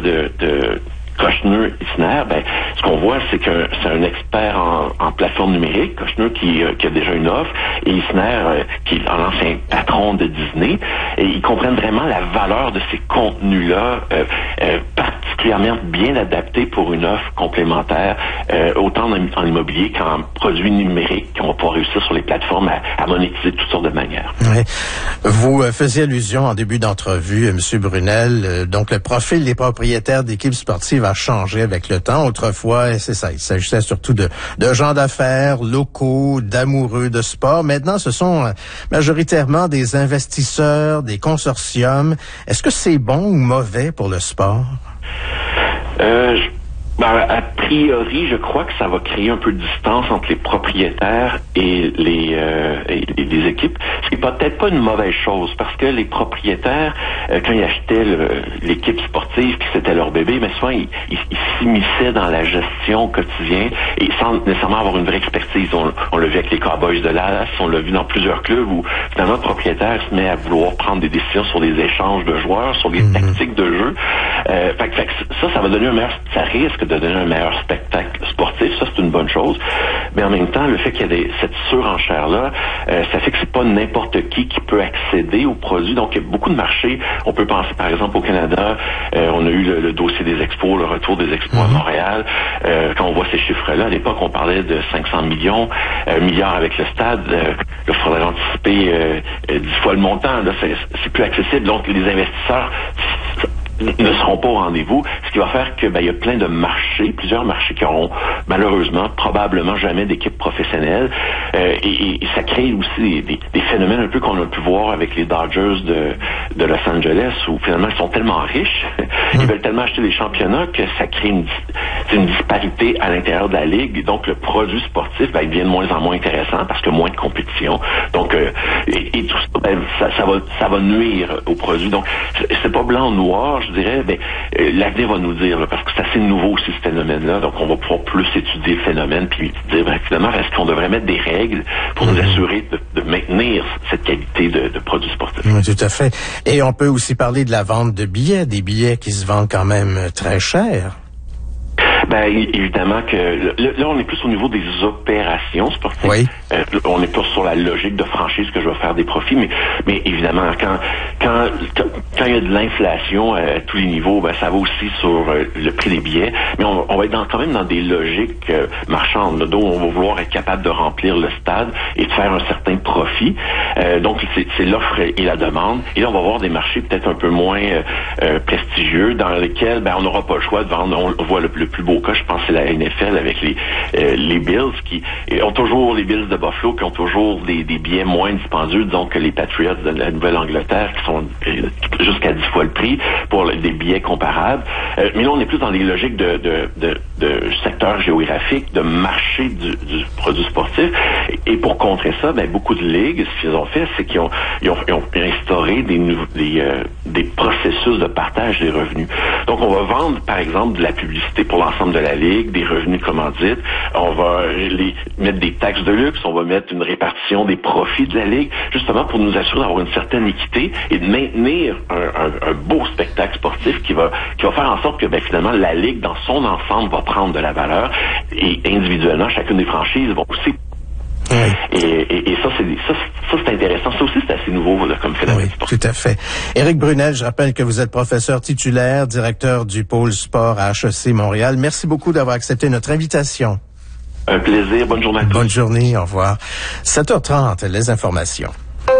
de Kushner-Isner, ce qu'on voit, c'est que c'est un expert en plateforme numérique, Kushner qui a déjà une offre, et Isner qui est un ancien patron de Disney, et ils comprennent vraiment la valeur de ces contenus-là, particulièrement bien adaptés pour une offre complémentaire, autant en immobilier qu'en produits numériques qu'on va pouvoir réussir sur les plateformes à monétiser de toutes sortes de manières. Oui. Vous faisiez allusion en début d'entrevue, M. Brunel, donc le profil des propriétaires d'équipes sportives a changé avec le temps. Autrefois, c'est ça, il s'agissait surtout de gens d'affaires locaux, d'amoureux de sport. Maintenant, ce sont majoritairement des investisseurs, des consortiums. Est-ce que c'est bon ou mauvais pour le sport? A priori, je crois que ça va créer un peu de distance entre les propriétaires et les équipes, ce qui n'est peut-être pas une mauvaise chose, parce que les propriétaires, quand ils achetaient l'équipe sportive, puis c'était leur bébé, mais souvent ils s'immisçaient dans la gestion quotidienne et sans nécessairement avoir une vraie expertise. On l'a vu avec les Cowboys de Dallas, on l'a vu dans plusieurs clubs où finalement le propriétaire se met à vouloir prendre des décisions sur les échanges de joueurs, sur les tactiques de jeu. Ça va donner ça risque de donner un meilleur spectacle sportif, ça c'est une bonne chose. Mais en même temps, le fait qu'il y ait cette surenchère-là, ça fait que c'est pas n'importe qui peut accéder aux produits. Donc il y a beaucoup de marchés. On peut penser par exemple au Canada, on a eu le dossier des expos, le retour des expos à Montréal. Quand on voit ces chiffres-là, à l'époque on parlait de 500 milliards avec le stade. Il faudrait anticiper 10 fois le montant. Là, c'est plus accessible. Donc les investisseurs ne seront pas au rendez-vous, ce qui va faire que il y a plein de marchés, plusieurs marchés qui auront malheureusement probablement jamais d'équipe professionnelle, et ça crée aussi des phénomènes un peu qu'on a pu voir avec les Dodgers de Los Angeles, où finalement ils sont tellement riches, ils veulent tellement acheter des championnats que ça crée une disparité à l'intérieur de la ligue, et donc le produit sportif il devient de moins en moins intéressant parce que moins de compétition. Donc et tout ça, ça va nuire au produit. Donc c'est pas blanc ou noir, je dirais, l'avenir va nous dire, parce que c'est assez nouveau aussi ce phénomène-là, donc on va pouvoir plus étudier le phénomène puis dire finalement est-ce qu'on devrait mettre des règles pour nous assurer de maintenir cette qualité de produits sportifs. Oui, tout à fait. Et on peut aussi parler de la vente de billets, des billets qui se vendent quand même très cher. Évidemment que là, on est plus au niveau des opérations sportives. Oui. On est plus sur la logique de franchise que je vais faire des profits, mais évidemment, quand il y a de l'inflation à tous les niveaux, ça va aussi sur le prix des billets. Mais on va être quand même dans des logiques marchandes, dont on va vouloir être capable de remplir le stade et de faire un certain profit. Donc, c'est l'offre et la demande. Et là, on va voir des marchés peut-être un peu moins prestigieux, dans lesquels on n'aura pas le choix de vendre. On voit le plus beau cas, je pense, c'est la NFL avec les Bills qui ont toujours, les Bills de Buffalo qui ont toujours des billets moins dispendieux, disons, que les Patriots de la Nouvelle-Angleterre qui sont jusqu'à 10 fois le prix pour des billets comparables. Mais là, on est plus dans des logiques de secteur géographique, de marché du produit sportif. Et pour contrer ça, beaucoup de ligues, ce qu'ils ont fait, c'est qu'ils ont instauré des processus de partage des revenus. Donc, on va vendre, par exemple, de la publicité pour l'ensemble de la ligue, des revenus commandites, on va mettre des taxes de luxe, on va mettre une répartition des profits de la ligue, justement pour nous assurer d'avoir une certaine équité et de maintenir un beau spectacle sportif qui va faire en sorte que finalement la ligue dans son ensemble va prendre de la valeur et individuellement chacune des franchises va aussi. Oui. Et ça c'est intéressant. Ça aussi c'est assez nouveau comme phénomène. Oui, tout à fait. Éric Brunel, je rappelle que vous êtes professeur titulaire, directeur du pôle sport à HEC Montréal. Merci beaucoup d'avoir accepté notre invitation. Un plaisir. Bonne journée à tous. Bonne journée. Au revoir. 7h30, les informations.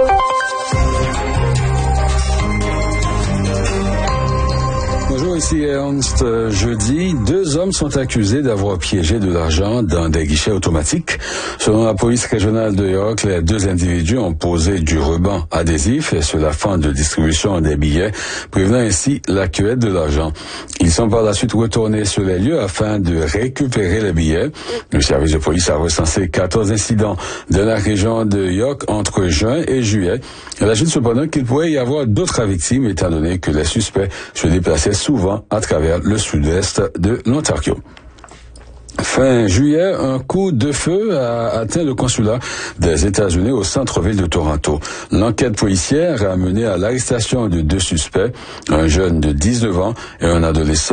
Ici Ernst. Jeudi, 2 hommes sont accusés d'avoir piégé de l'argent dans des guichets automatiques. Selon la police régionale de York, les 2 individus ont posé du ruban adhésif sur la fente de distribution des billets, prévenant ainsi la cueillette de l'argent. Ils sont par la suite retournés sur les lieux afin de récupérer les billets. Le service de police a recensé 14 incidents dans la région de York entre juin et juillet. Elle ajoute cependant qu'il pourrait y avoir d'autres victimes étant donné que les suspects se déplaçaient souvent à travers le sud-est de l'Ontario. Fin juillet, un coup de feu a atteint le consulat des États-Unis au centre-ville de Toronto. L'enquête policière a mené à l'arrestation de 2 suspects, un jeune de 19 ans et un adolescent